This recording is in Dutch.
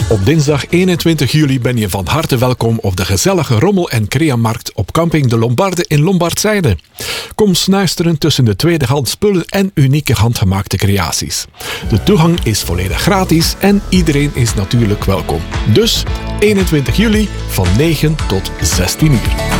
Op dinsdag 21 juli ben je van harte welkom op de gezellige rommel- en creamarkt op camping De Lombarde in Lombardzijde. Kom snuisteren tussen de tweedehands spullen en unieke handgemaakte creaties. De toegang is volledig gratis en iedereen is natuurlijk welkom. Dus 21 juli van 9 tot 16 uur.